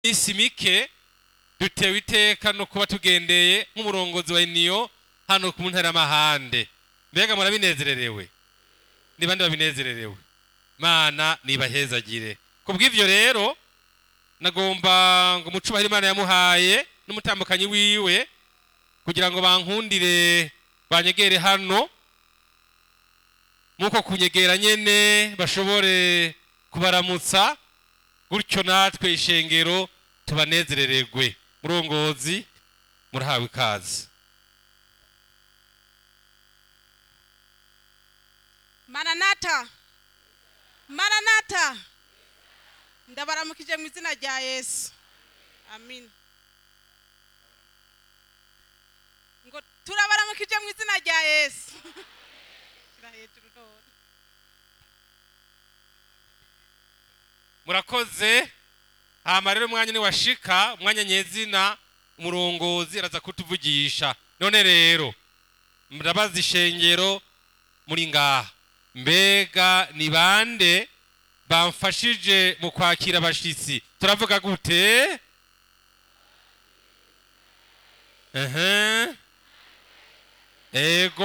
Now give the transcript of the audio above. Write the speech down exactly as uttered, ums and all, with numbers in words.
isi mike dutewe iteka no kuba tugendeye nk'umurongozi wa iniyo hano ku ntara y'amahande. Mbega murabinezererewe? Ni bande babinezererewe? Mana nibahezagire. Kubw'ivyo rero nagomba ngo umucubahira Imana yamuhaye n'umutambukanyi wiwe kugira ngo bankundire banyegere hano, muko kunyegera nyene bashobore kubaramutsa, gutyo natwe ishengero tubanezerererwe. Murongozi murahawe ikaze. Maranatha, Maranatha, ndabaramukije mu izina rya Yesu. Amin. Ngo turabaramukije mu izina rya Yesu. Murakoze. Hama rero umwanya ni washika, umwanya nyezina umurongozi araza kutuvugisha. None rero murabaza ishengero muri ngaha, mbega ni bande bamfashije mu kwakira abashitsi? Turavuga gute? Ehe. Ego.